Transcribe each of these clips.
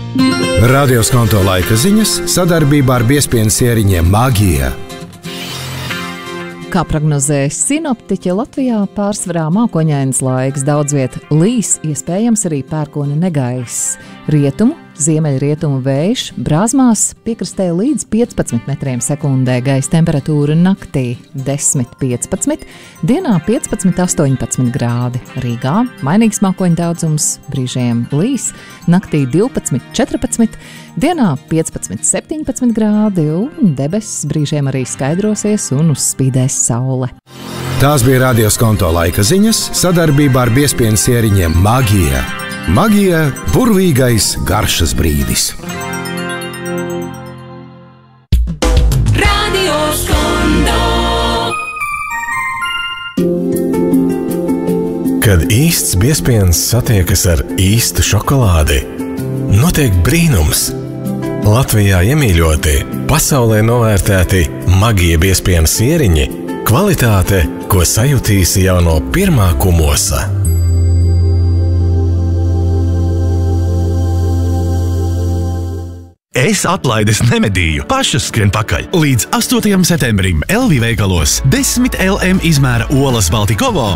Radio Skonto laika ziņas sadarbībā ar biezpienu sieriņiem Magija. Kā prognozēja sinoptiķi, Latvijā pārsvarā mākoņains laiks, daudz viet līs, iespējams arī pērkona negaiss. Rietumu, ziemeļrietumu vējš, brāzmās piekrastē līdz 15 metriem sekundē, gaisa temperatūra naktī 10–15, dienā 15–18 grādi. Rīgā mainīgs mākoņu daudzums, brīžiem līs, naktī 12–14, dienā 15–17 grādi un debesis brīžiem arī skaidrosies un uzspīdēs saule. Tās bija Radio Skonto laika ziņas sadarbībā ar biezpienu sieriņiem Magija. Magija – burvīgais garšas brīdis. Radio Skonto. Kad īsts biezpiens satiekas ar īstu šokolādi, notiek brīnums. Latvijā iemīļoti, pasaulē novērtēti Magija biezpiena sieriņi, kvalitāte, ko sajutīsi jau no pirmā kumosa. Es atlaides nemedīju, pašas skrien pakaļ. Līdz 8. septembrim LV veikalos 10 LM izmēra olas Baltikovo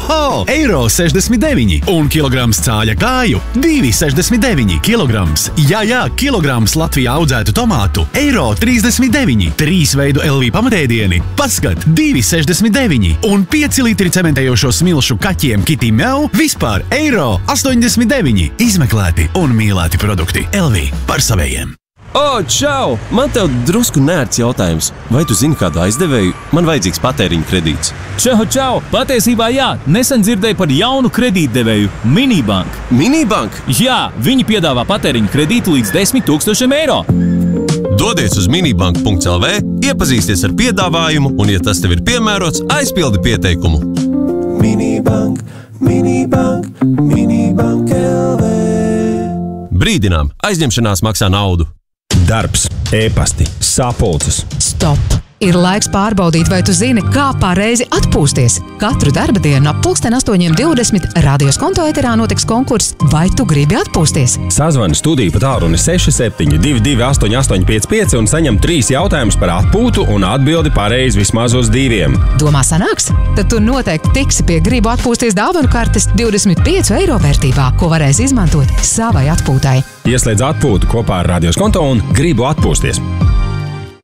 €69 un kilograms cāļa gāju 2,69 kilograms. Jā, kilograms Latvijā audzētu tomātu €39. 3 veidu LV pamatēdieni paskat 2,69 un 5 litri cementējošo smilšu kaķiem Kitty Meow vispār €89. Izmeklēti un mīlēti produkti LV par savējiem. O, čau! Man tev drusku nērts jautājums. Vai tu zini kādu aizdevēju? Man vajadzīgs patēriņa kredīts. Čau! Patiesībā jā, nesen dzirdēju par jaunu kredītdevēju – Minibank. Minibank? Jā, viņi piedāvā patēriņa kredītu līdz 10 000 eiro. Dodies uz minibank.lv, iepazīsties ar piedāvājumu un, ja tas tev ir piemērots, aizpildi pieteikumu. Minibank LV. Brīdinām, aizņemšanās maksā naudu. Darbs, ēpasti, sapulces. Stop! Ir laiks pārbaudīt, vai tu zini, kā pareizi atpūsties. Katru darba dienu ap 8:20 Radio Skonto eterā notiks konkurss Vai tu gribi atpūsties? Sazvani studiju pa tālruni 6722 8855 un saņem 3 jautājumus par atpūtu un atbildi pareizi vismaz uz 2. Domā sanāks? Tad tu noteikti tiksi pie Gribu atpūsties dāvanu kartes 25 eiro vērtībā, ko varēs izmantot savai atpūtai. Ieslēdz atpūtu kopā ar Radio Skonto un Gribu atpūsties.